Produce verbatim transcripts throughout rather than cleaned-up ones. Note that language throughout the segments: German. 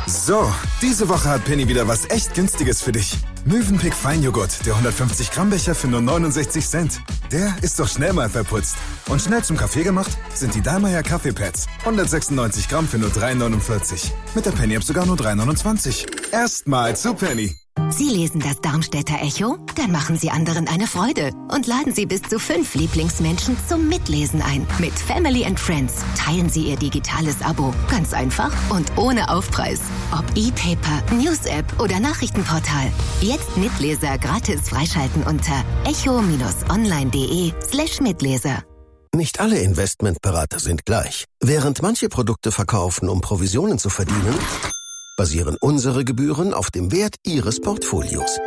So, diese Woche hat Penny wieder was echt Günstiges für dich. Mövenpick Feinjoghurt, der hundertfünfzig Gramm Becher für nur neunundsechzig Cent. Der ist doch schnell mal verputzt. Und schnell zum Kaffee gemacht sind die Dallmayr Kaffeepads. hundertsechsundneunzig Gramm für nur drei neunundvierzig. Mit der Penny-App sogar nur drei neunundzwanzig. Erstmal zu Penny. Sie lesen das Darmstädter Echo? Dann machen Sie anderen eine Freude und laden Sie bis zu fünf Lieblingsmenschen zum Mitlesen ein. Mit Family and Friends teilen Sie Ihr digitales Abo. Ganz einfach und ohne Aufpreis. Ob E-Paper, News-App oder Nachrichtenportal. Jetzt Mitleser gratis freischalten unter echo-online.de slash Mitleser. Nicht alle Investmentberater sind gleich. Während manche Produkte verkaufen, um Provisionen zu verdienen, basieren unsere Gebühren auf dem Wert Ihres Portfolios.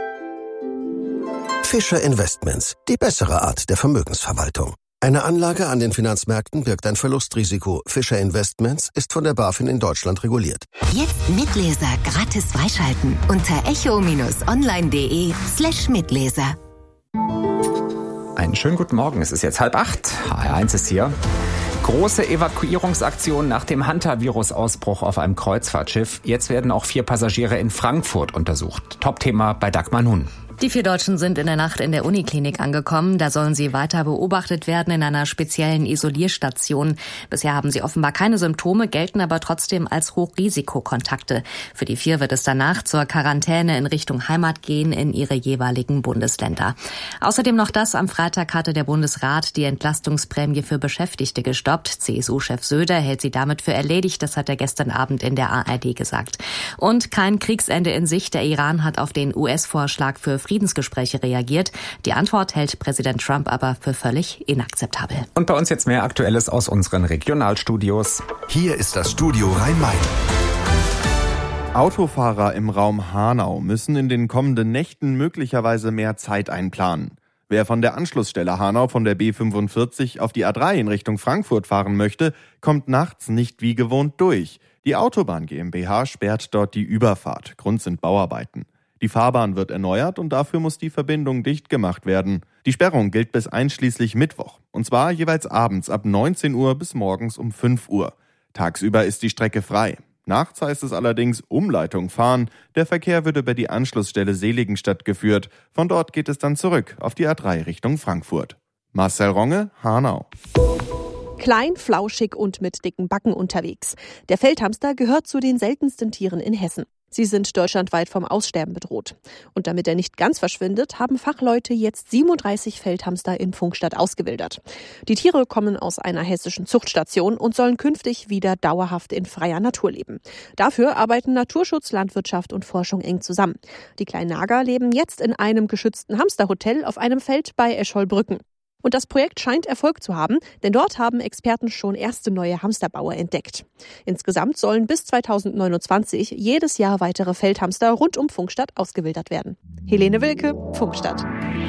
Fischer Investments, die bessere Art der Vermögensverwaltung. Eine Anlage an den Finanzmärkten birgt ein Verlustrisiko. Fischer Investments ist von der BaFin in Deutschland reguliert. Jetzt Mitleser gratis freischalten unter echo-online.de slash Mitleser. Einen schönen guten Morgen, es ist jetzt halb acht. H R eins ist hier. Große Evakuierungsaktion nach dem Hanta-Virus-Ausbruch auf einem Kreuzfahrtschiff. Jetzt werden auch vier Passagiere in Frankfurt untersucht. Top-Thema bei Dagmar Nun. Die vier Deutschen sind in der Nacht in der Uniklinik angekommen. Da sollen sie weiter beobachtet werden in einer speziellen Isolierstation. Bisher haben sie offenbar keine Symptome, gelten aber trotzdem als Hochrisikokontakte. Für die vier wird es danach zur Quarantäne in Richtung Heimat gehen in ihre jeweiligen Bundesländer. Außerdem noch das: Am Freitag hatte der Bundesrat die Entlastungsprämie für Beschäftigte gestoppt. C S U-Chef Söder hält sie damit für erledigt. Das hat er gestern Abend in der A R D gesagt. Und kein Kriegsende in Sicht. Der Iran hat auf den U S-Vorschlag für Friedensgespräche reagiert. Die Antwort hält Präsident Trump aber für völlig inakzeptabel. Und bei uns jetzt mehr Aktuelles aus unseren Regionalstudios. Hier ist das Studio Rhein-Main. Autofahrer im Raum Hanau müssen in den kommenden Nächten möglicherweise mehr Zeit einplanen. Wer von der Anschlussstelle Hanau von der B fünfundvierzig auf die A drei in Richtung Frankfurt fahren möchte, kommt nachts nicht wie gewohnt durch. Die Autobahn GmbH sperrt dort die Überfahrt. Grund sind Bauarbeiten. Die Fahrbahn wird erneuert und dafür muss die Verbindung dicht gemacht werden. Die Sperrung gilt bis einschließlich Mittwoch. Und zwar jeweils abends ab neunzehn Uhr bis morgens um fünf Uhr. Tagsüber ist die Strecke frei. Nachts heißt es allerdings Umleitung fahren. Der Verkehr wird über die Anschlussstelle Seligenstadt geführt. Von dort geht es dann zurück auf die A drei Richtung Frankfurt. Marcel Ronge, Hanau. Klein, flauschig und mit dicken Backen unterwegs. Der Feldhamster gehört zu den seltensten Tieren in Hessen. Sie sind deutschlandweit vom Aussterben bedroht. Und damit er nicht ganz verschwindet, haben Fachleute jetzt siebenunddreißig Feldhamster in Pfungstadt ausgewildert. Die Tiere kommen aus einer hessischen Zuchtstation und sollen künftig wieder dauerhaft in freier Natur leben. Dafür arbeiten Naturschutz, Landwirtschaft und Forschung eng zusammen. Die kleinen Nager leben jetzt in einem geschützten Hamsterhotel auf einem Feld bei Escholbrücken. Und das Projekt scheint Erfolg zu haben, denn dort haben Experten schon erste neue Hamsterbauer entdeckt. Insgesamt sollen bis zweitausendneunundzwanzig jedes Jahr weitere Feldhamster rund um Pfungstadt ausgewildert werden. Helene Wilke, Pfungstadt.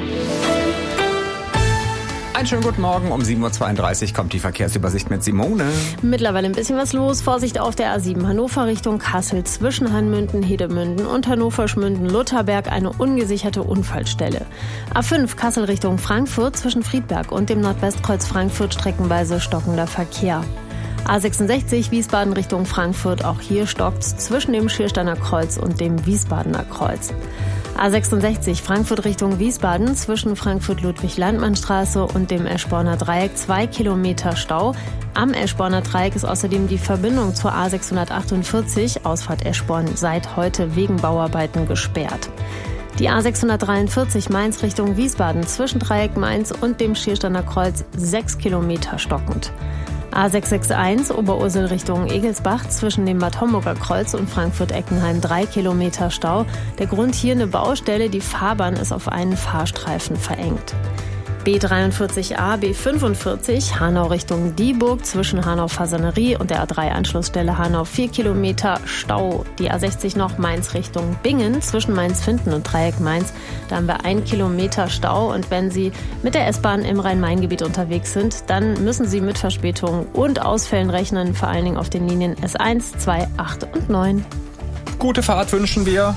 Einen schönen guten Morgen. Um sieben Uhr zweiunddreißig kommt die Verkehrsübersicht mit Simone. Mittlerweile ein bisschen was los. Vorsicht auf der A sieben Hannover Richtung Kassel zwischen Hanmünden, Hedemünden und Hannover-Schmünden-Lutherberg eine ungesicherte Unfallstelle. A fünf Kassel Richtung Frankfurt zwischen Friedberg und dem Nordwestkreuz Frankfurt streckenweise stockender Verkehr. A sechsundsechzig Wiesbaden Richtung Frankfurt, auch hier stockt's zwischen dem Schiersteiner Kreuz und dem Wiesbadener Kreuz. A sechsundsechzig Frankfurt Richtung Wiesbaden zwischen Frankfurt-Ludwig-Landmann-Straße und dem Eschborner Dreieck zwei Kilometer Stau. Am Eschborner Dreieck ist außerdem die Verbindung zur A sechshundertachtundvierzig, Ausfahrt Eschborn, seit heute wegen Bauarbeiten gesperrt. Die A sechshundertdreiundvierzig Mainz Richtung Wiesbaden zwischen Dreieck Mainz und dem Schiersteiner Kreuz sechs Kilometer stockend. A sechs sechs eins Oberursel Richtung Egelsbach zwischen dem Bad Homburger Kreuz und Frankfurt-Eckenheim drei Kilometer Stau. Der Grund hier eine Baustelle, die Fahrbahn ist auf einen Fahrstreifen verengt. B dreiundvierzig A, B fünfundvierzig Hanau Richtung Dieburg zwischen Hanau-Fasanerie und der A drei Anschlussstelle Hanau vier Kilometer Stau. Die A sechzig noch Mainz Richtung Bingen zwischen Mainz-Finden und Dreieck Mainz. Da haben wir ein Kilometer Stau und wenn Sie mit der S-Bahn im Rhein-Main-Gebiet unterwegs sind, dann müssen Sie mit Verspätungen und Ausfällen rechnen, vor allen Dingen auf den Linien S eins, zwei, acht und neun. Gute Fahrt wünschen wir.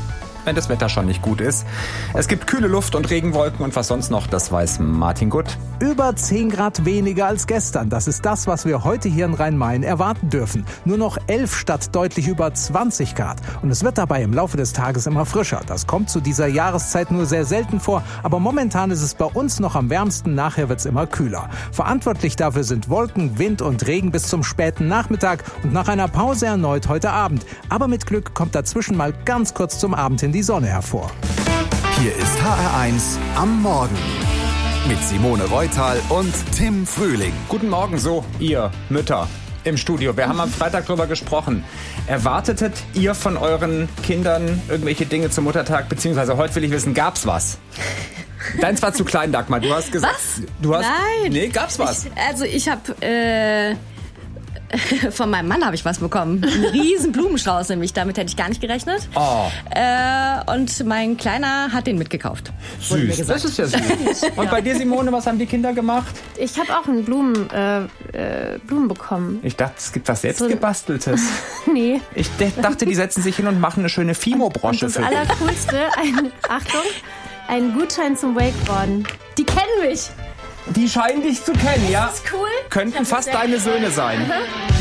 wenn das Wetter schon nicht gut ist. Es gibt kühle Luft und Regenwolken und was sonst noch, das weiß Martin Gutt. Über zehn Grad weniger als gestern. Das ist das, was wir heute hier in Rhein-Main erwarten dürfen. Nur noch elf statt deutlich über zwanzig Grad. Und es wird dabei im Laufe des Tages immer frischer. Das kommt zu dieser Jahreszeit nur sehr selten vor. Aber momentan ist es bei uns noch am wärmsten. Nachher wird es immer kühler. Verantwortlich dafür sind Wolken, Wind und Regen bis zum späten Nachmittag und nach einer Pause erneut heute Abend. Aber mit Glück kommt dazwischen mal ganz kurz zum Abend hin die Sonne hervor. Hier ist H R eins am Morgen mit Simone Reutal und Tim Frühling. Guten Morgen, so ihr Mütter im Studio. Wir haben am Freitag drüber gesprochen. Erwartetet ihr von euren Kindern irgendwelche Dinge zum Muttertag? Beziehungsweise heute will ich wissen, gab's was? Deins war zu klein, Dagmar. Du hast gesagt. Was? Du hast, Nein. Nee, gab's was? Ich, also ich habe äh, von meinem Mann habe ich was bekommen. Einen riesen Blumenstrauß nämlich. Damit hätte ich gar nicht gerechnet. Oh. Äh, und mein Kleiner hat den mitgekauft. Süß. Das ist ja süß. Und bei dir, Simone, was haben die Kinder gemacht? Ich habe auch einen Blumen, äh, äh, Blumen bekommen. Ich dachte, es gibt was So- selbstgebasteltes. Nee. Ich d- dachte, die setzen sich hin und machen eine schöne Fimo-Brosche Und für das dich. Allercoolste, ein, Achtung, ein Gutschein zum Wakeboarden. Die kennen mich. Die scheinen dich zu kennen, ja? Das ist cool. Könnten fast deine Söhne sein.